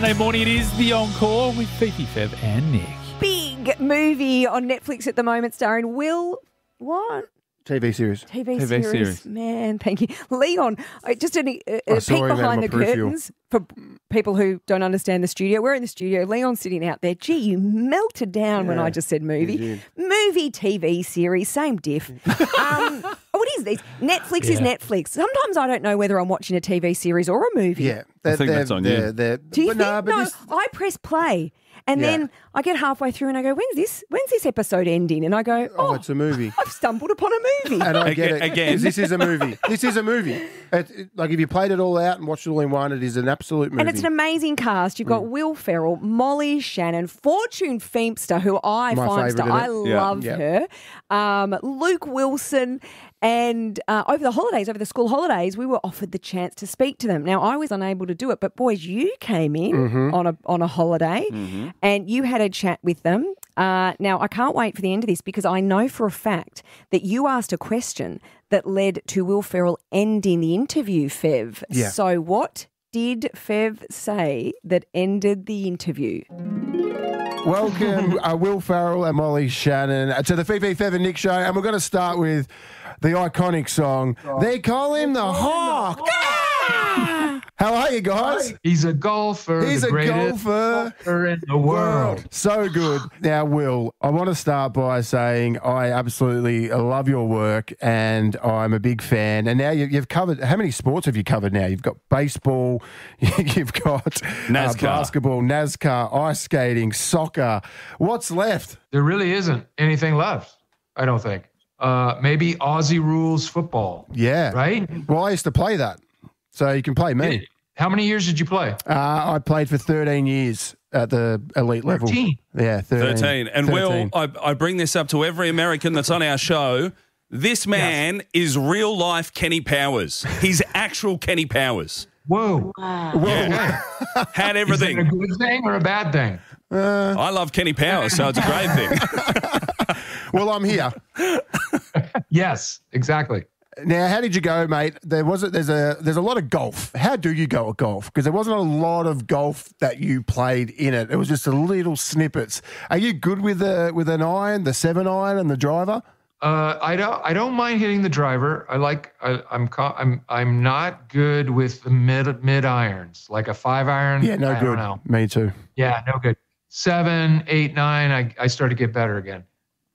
Monday morning, it is The Encore with Fifi, Fev and Nick. Big movie on Netflix at the moment starring Will... What? TV series. TV series. series. Man, thank you. Leon, just a peek saw him out behind of the my peripheral. curtains for people who don't understand the studio. We're in the studio. Leon's sitting out there. Gee, you melted down when I just said movie. Movie, TV series, same diff. What is this? Netflix is Netflix. Sometimes I don't know whether I'm watching a TV series or a movie. Yeah. I think that's on you. Do you think? No, I press play. And then I get halfway through and I go, when's this episode ending? And I go, Oh, it's a movie. I've stumbled upon a movie. And I get it. Again. 'Cause this is a movie. This is a movie. Like if you played it all out and watched it all in one, it is an absolute movie. And it's an amazing cast. You've got Will Ferrell, Molly Shannon, Fortune Feimster, who I love her, Luke Wilson. And over the school holidays, we were offered the chance to speak to them. Now, I was unable to do it, but boys, you came in on a holiday and you had a chat with them. Now, I can't wait for the end of this because I know for a fact that you asked a question that led to Will Ferrell ending the interview, Fev. Yeah. So what did Fev say that ended the interview? Welcome, Will Ferrell and Molly Shannon to the Fifi, Fev and Nick show. And we're going to start with the iconic song, They Call Him the Hawk. Ah! How are you guys? He's a golfer. He's the a greatest golfer in the world. So good. Now, Will, I want to start by saying I absolutely love your work and I'm a big fan. And now you've covered, how many sports have you covered now? You've got baseball, you've got NASCAR. Basketball, NASCAR, ice skating, soccer. What's left? There really isn't anything left, I don't think. Maybe Aussie rules football. Yeah. Right? Well, I used to play that. So you can play me. How many years did you play? I played for 13 years at the elite level. 13? Yeah, 13. And 13. Will, I bring this up to every American that's on our show. This man is real life Kenny Powers. He's actual Kenny Powers. Whoa. Yeah. Had Is that a everything. good thing or a bad thing? I love Kenny Powers, so it's a great thing. Well, I'm here. Yes, exactly. Now, how did you go, mate? There's a lot of golf. How do you go at golf? Because there wasn't a lot of golf that you played in it. It was just a little snippets. Are you good with an iron, the 7-iron, and the driver? I don't mind hitting the driver. I'm not good with the mid irons, like a 5-iron. Yeah, no I good. don't know. Me too. Yeah, no good. 7, 8, 9. I start to get better again.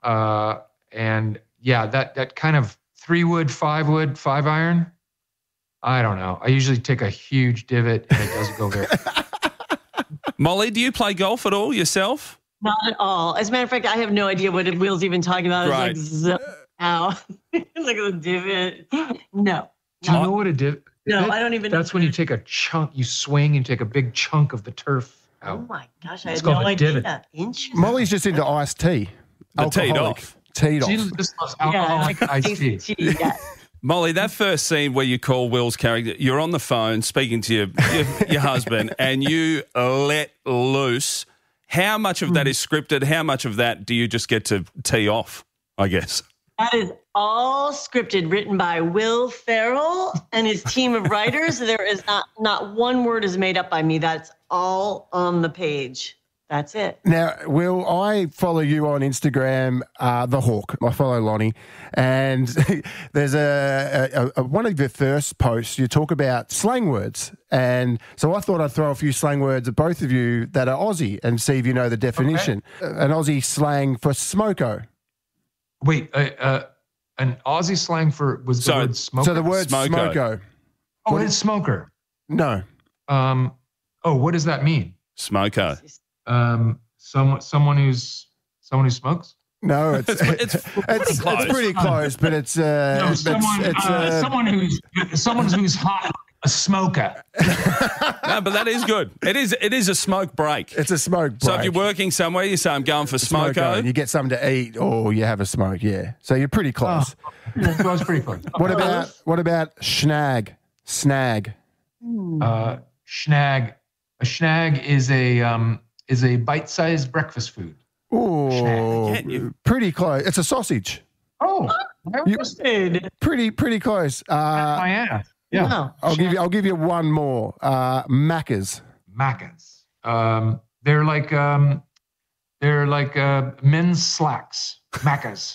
And yeah, that kind of 3-wood, 5-wood, 5-iron. I don't know. I usually take a huge divot and it doesn't go very. Molly, do you play golf at all yourself? Not at all. As a matter of fact, I have no idea what Will's even talking about. Right. It's like, ow. It's like a divot. No. Do you know what a divot? No, I don't even know. That's when you take a chunk, you swing and take a big chunk of the turf out. Oh my gosh, I It's had no called a idea. divot. Interesting. Molly's just into iced tea. The teed Alcoholic. off. Teed off. She just loves Yeah, alcoholic like iced tea. Yeah. Molly, that first scene where you call Will's character, you're on the phone speaking to your husband and you let loose. How much of that is scripted? How much of that do you just get to tee off, I guess? That is all scripted, written by Will Ferrell and his team of writers. There is not one word is made up by me. That's all on the page. That's it. Now, Will, I follow you on Instagram, The Hawk. I follow Lonnie. And there's a one of your first posts, you talk about slang words. And so I thought I'd throw a few slang words at both of you that are Aussie and see if you know the definition. An Aussie slang for smoko. Wait, an Aussie slang for was the word smoker? So the word Smoko. smoko. Oh, it's smoker. No. What does that mean? Smoko. Someone who smokes? No, it's pretty close, but it's someone who's hot, a smoker. No, but that is good. It is a smoke break. it's a smoke break. So if you're working somewhere, you say, I'm going for smoko. and you get something to eat or you have a smoke, yeah. So you're pretty close. That was pretty close. What about snag? Snag. Schnag. A schnag is a bite-sized breakfast food. Ooh, Can't you? pretty close. It's a sausage. Oh, I almost did. Pretty close. My ass. Yeah. Wow. I'll give you one more. Macca's. Macca's. They're like men's slacks, Maccas.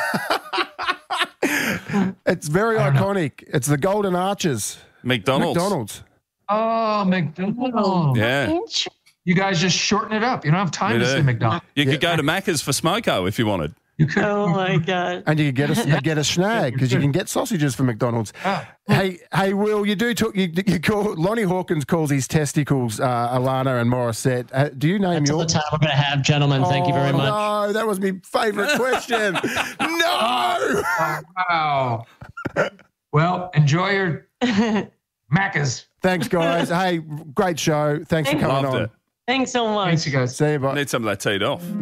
It's very iconic. It's the Golden Arches. McDonald's. Oh, McDonald's. Yeah. You guys just shorten it up. You don't have time to say McDonald's. You could go to Macca's for Smoko if you wanted. You could. Oh my God! And you could get a snag because you can get sausages from McDonald's. Hey, Will, you call Lonnie Hawkins calls his testicles Alana and Morissette. Do you name That's all the time we're going to have, gentlemen. Thank you very much. No, that was my favourite question. No. Wow. Well, enjoy your Maccas. Thanks, guys. Hey, great show. Thanks for coming Loved on. it. Thanks so much. Thanks, you guys. See you, bye. Need some of that teed off.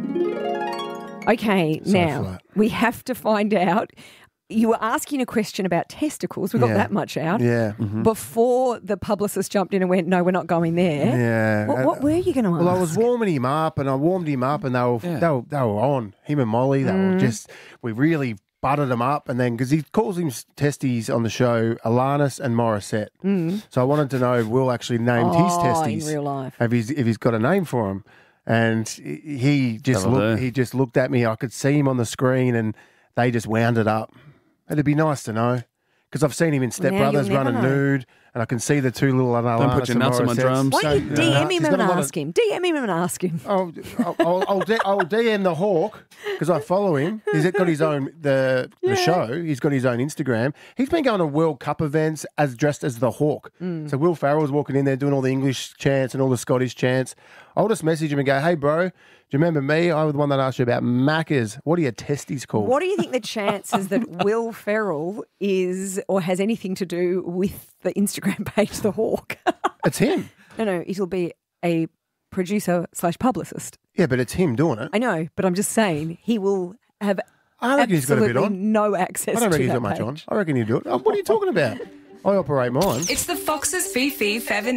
Okay, now flat. we have to find out. You were asking a question about testicles. We got that much out. Yeah. Before the publicist jumped in and went, no, we're not going there. Yeah. What were you going to ask? Well, I was warming him up, and I warmed him up, and they were on him and Molly. They were we really buttered them up, and then because he calls him testes on the show, Alanis and Morissette. So I wanted to know if Will actually named his testes in real life. if he's got a name for them. And he just looked at me. I could see him on the screen, and they just wound it up. It'd be nice to know because I've seen him in Step Brothers running nude, and I can see the two little Alanis. Don't put your nuts on my drums. Why don't you DM him and ask him? DM him and ask him. I'll DM the Hawk because I follow him. He's got his own the show. He's got his own Instagram. He's been going to World Cup events as dressed as the Hawk. So Will Ferrell's walking in there doing all the English chants and all the Scottish chants. I'll just message him and go, "Hey, bro, do you remember me? I was the one that asked you about Maccas. What are your testes called?" What do you think the chances that Will Ferrell is or has anything to do with the Instagram page, The Hawk? It's him. No, it'll be a producer/publicist. Yeah, but it's him doing it. I know, but I'm just saying he will have I reckon he's got a bit absolutely on. no access I don't to reckon he's that got much page. on. I reckon he'll do it. What are you talking about? I operate mine. It's the Fox's Fifi, Fev and